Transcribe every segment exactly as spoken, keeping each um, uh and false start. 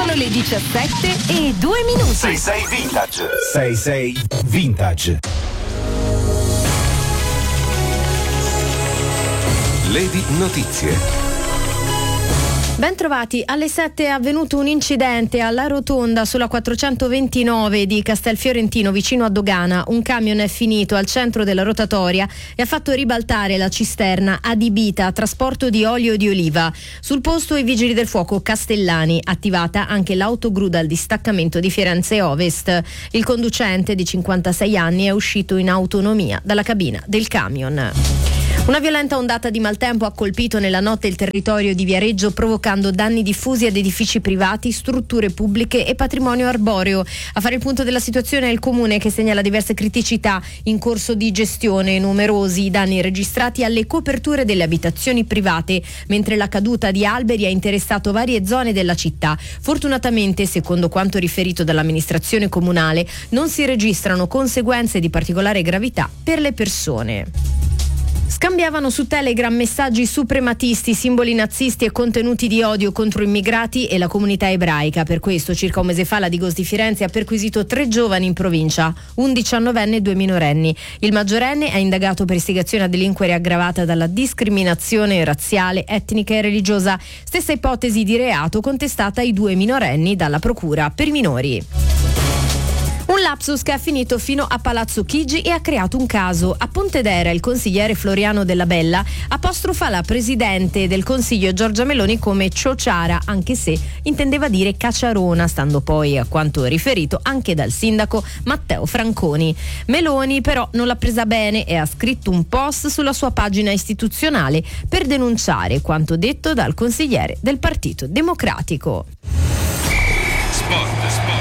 Sono le diciassette e due minuti. sei sei Vintage. sei sei Vintage. Lady Notizie. Ben trovati, alle sette è avvenuto un incidente alla rotonda sulla quattrocentoventinove di Castelfiorentino vicino a Dogana. Un camion è finito al centro della rotatoria e ha fatto ribaltare la cisterna adibita a trasporto di olio di oliva. Sul posto i vigili del fuoco castellani, attivata anche l'autogru dal distaccamento di Firenze Ovest. Il conducente di cinquantasei anni è uscito in autonomia dalla cabina del camion. Una violenta ondata di maltempo ha colpito nella notte il territorio di Viareggio, provocando danni diffusi ad edifici privati, strutture pubbliche e patrimonio arboreo. A fare il punto della situazione è il comune, che segnala diverse criticità in corso di gestione, numerosi i danni registrati alle coperture delle abitazioni private, mentre la caduta di alberi ha interessato varie zone della città. Fortunatamente, secondo quanto riferito dall'amministrazione comunale, non si registrano conseguenze di particolare gravità per le persone. Scambiavano su Telegram messaggi suprematisti, simboli nazisti e contenuti di odio contro immigrati e la comunità ebraica. Per questo, circa un mese fa, la Digos di Firenze ha perquisito tre giovani in provincia, un diciannovenne e due minorenni. Il maggiorenne è indagato per istigazione a delinquere aggravata dalla discriminazione razziale, etnica e religiosa. Stessa ipotesi di reato contestata ai due minorenni dalla procura per i minori. Un lapsus che ha finito fino a Palazzo Chigi e ha creato un caso. A Pontedera il consigliere Floriano Della Bella apostrofa la presidente del Consiglio Giorgia Meloni come ciociara, anche se intendeva dire cacciarona, stando poi a quanto riferito anche dal sindaco Matteo Franconi. Meloni però non l'ha presa bene e ha scritto un post sulla sua pagina istituzionale per denunciare quanto detto dal consigliere del Partito Democratico. Sport, sport.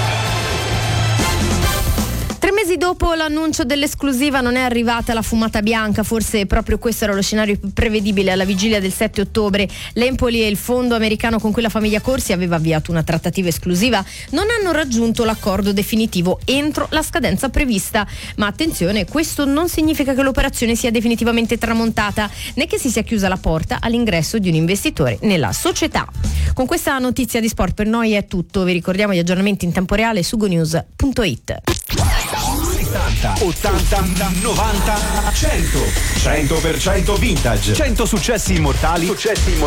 Tre mesi dopo l'annuncio dell'esclusiva non è arrivata la fumata bianca, forse proprio questo era lo scenario più prevedibile alla vigilia del sette ottobre. L'Empoli e il fondo americano con cui la famiglia Corsi aveva avviato una trattativa esclusiva non hanno raggiunto l'accordo definitivo entro la scadenza prevista. Ma attenzione, questo non significa che l'operazione sia definitivamente tramontata, né che si sia chiusa la porta all'ingresso di un investitore nella società. Con questa notizia di sport per noi è tutto. Vi ricordiamo gli aggiornamenti in tempo reale su gonews punto it. settanta, ottanta, novanta, cento. cento per cento vintage. cento successi immortali. Successi immortali.